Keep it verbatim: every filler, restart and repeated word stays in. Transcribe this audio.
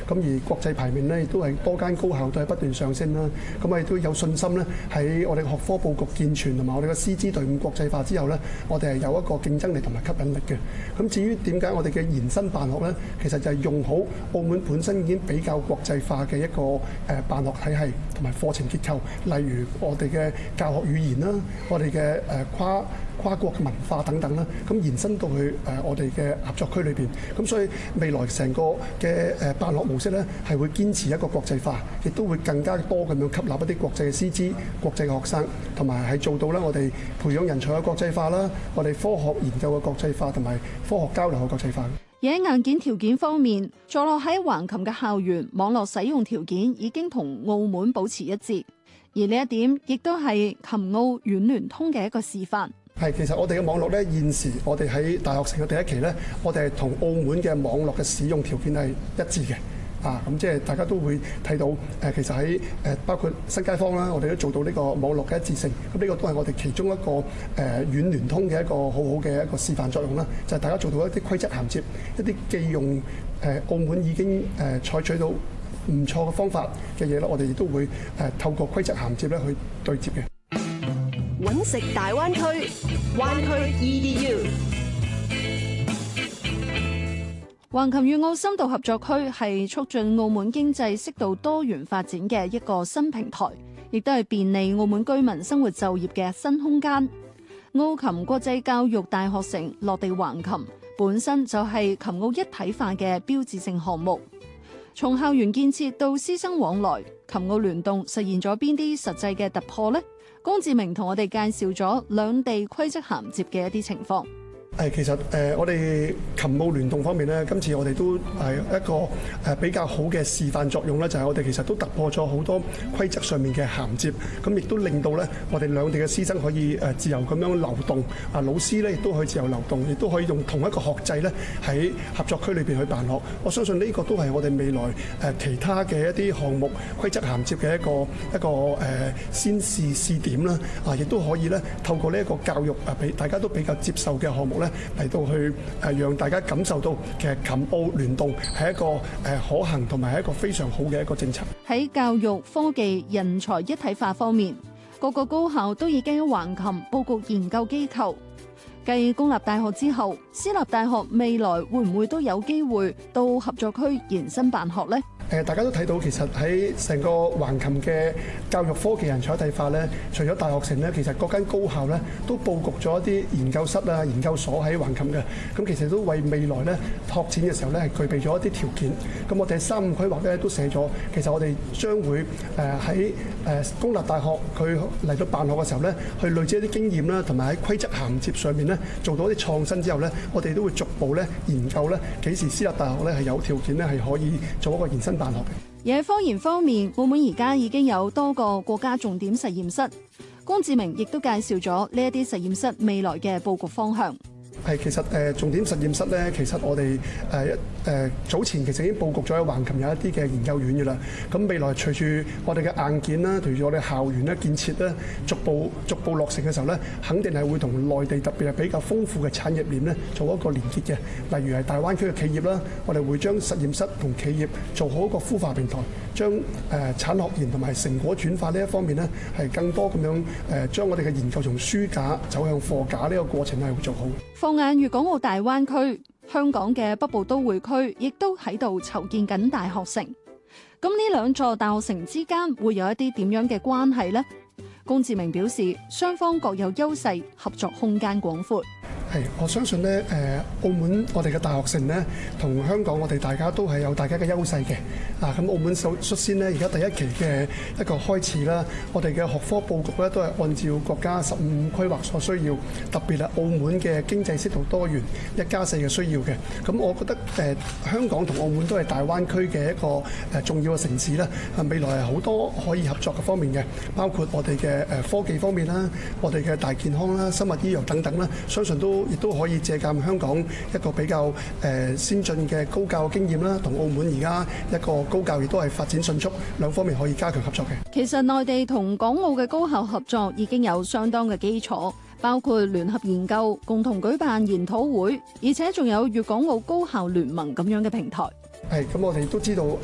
咁而國際排名咧亦都係多間高校都係不斷上升啦。咁我哋都有信心咧，喺我哋嘅學科佈局健全同埋我哋嘅師資隊伍國際化之後咧，我哋係有一個競爭力同埋吸引力嘅。咁至於點解我哋嘅延伸辦學咧，其實就係用好澳門本身已經比較國際化嘅一個誒辦學體系同埋課程結構，例如我哋嘅教學語言啦，我哋嘅誒跨跨國文化等等啦，咁延伸到去誒我哋嘅合作區裏邊，咁所以未來成個嘅誒辦學模式咧，係會堅持一個國際化，亦都會更加多咁樣吸納一啲國際嘅師資、國際嘅學生，同埋係做到咧我哋培養人才嘅國際化啦，我哋科學研究嘅國際化同埋科學交流嘅國際化。 而喺硬件條件方面，坐落喺橫琴嘅校園網絡使用條件已經同澳門保持一致，而呢一點亦都係琴澳軟聯通嘅一個示範。 係，其實我哋嘅網絡咧，現時我哋喺大學城嘅第一期咧，我哋係同澳門嘅網絡嘅使用條件係一致嘅。啊，咁即係大家都會睇到誒，其實喺誒包括新街坊啦，我哋都做到呢個網絡嘅一致性。咁呢個都係我哋其中一個誒軟聯通嘅一個好好嘅一個示範作用啦。就係大家做到一啲規則銜接，一啲既用誒澳門已經誒採取到唔錯嘅方法嘅嘢啦，我哋亦都會誒透過規則銜接咧去對接嘅。 揾食大灣區，灣區 E D U。 橫琴粵澳深度合作區係促進澳門經濟適度多元發展嘅一個新平台，亦都係便利澳門居民生活就業嘅新空間。澳琴國際教育大學城落地橫琴，本身就係琴澳一體化嘅標誌性項目。從校園建設到師生往來，琴澳聯動實現咗邊啲實際嘅突破呢？龔志明同我哋介紹咗兩地規則銜接嘅一啲情況。 誒其實誒、呃、我哋琴澳聯動方面咧，今次我哋都係一個誒比較好嘅示範作用啦，就係、是、我哋其實都突破咗好多規則上面嘅銜接，咁亦都令到咧我哋兩地嘅師生可以誒自由咁樣流動，啊老師咧亦都可以自由流動，亦都可以用同一個學制咧喺合作區裏邊去辦學。我相信呢個都係我哋未來誒其他嘅一啲項目規則銜接嘅一個一個誒先試試點啦，啊亦都可以咧透過呢一個教育啊俾大家都比較接受嘅項目咧。嚟到去誒，讓大家感受到其實琴澳聯動係一個誒可行同埋係一個非常好嘅一個政策。 喺教育、科技、人才一體化方面，各個高校都已經喺橫琴佈局研究機構。繼公立大學之後，私立大學未來會唔會都有機會到合作區延伸辦學呢？ 誒，大家都睇到其實喺成個橫琴嘅教育科技人才一體化咧，除咗大學城咧，其實各間高校咧都佈局咗一啲研究室啊、研究所喺橫琴嘅。咁其實都為未來咧拓展嘅時候咧係具備咗一啲條件。咁我哋三五規劃咧都寫咗，其實我哋將會誒喺誒公立大學佢嚟到辦學嘅時候咧，去累積一啲經驗啦，同埋喺規則銜接上面咧做到一啲創新之後咧，我哋都會逐步咧研究咧幾時私立大學咧係有條件咧係可以做一個延伸辦學嘅。 而喺科研方面，澳門而家已經有多個國家重點實驗室。龔志明亦都介紹咗呢一啲實驗室未來嘅佈局方向。 係，其實誒重點實驗室咧，其實我哋誒誒早前其實已經佈局咗喺橫琴有一啲嘅研究院嘅啦。咁未來隨住我哋嘅硬件啦，隨住我哋校園咧建設咧，逐步逐步落成嘅時候咧，肯定係會同內地特別係比較豐富嘅產業鏈咧做一個連結嘅。例如係大灣區嘅企業啦，我哋會將實驗室同企業做好一個孵化平台，將誒產學研同埋成果轉化呢一方面咧，係更多咁樣誒將我哋嘅研究從書架走向貨架呢個過程係會做好。 放眼粵港澳大灣區，香港嘅北部都會區亦都喺度籌建緊大學城。咁呢兩座大學城之間會有一啲點樣嘅關係呢？龔志明表示，雙方各有優勢，合作空間廣闊。 係，我相信咧，誒，澳門我哋嘅大學城咧，同香港我哋大家都係有大家嘅優勢嘅。啊，咁澳門首率先咧，而家第一期嘅一個開始啦，我哋嘅學科佈局咧都係按照國家十五規劃所需要，特別係澳門嘅經濟適度多元一加四嘅需要嘅。咁我覺得誒、呃，香港同澳門都係大灣區嘅一個誒重要嘅城市啦。啊，未來係好多可以合作嘅方面嘅，包括我哋嘅誒科技方面啦，我哋嘅大健康啦、生物醫藥等等啦，相信都亦都可以借鑑香港一個比較誒先進嘅高教經驗啦，同澳門而家一個高教亦都係發展迅速，兩方面可以加強合作嘅。 其實內地同港澳嘅高校合作已經有相當嘅基礎，包括聯合研究、共同舉辦研討會，而且仲有粵港澳高校聯盟咁樣嘅平台。 係，咁我哋都知道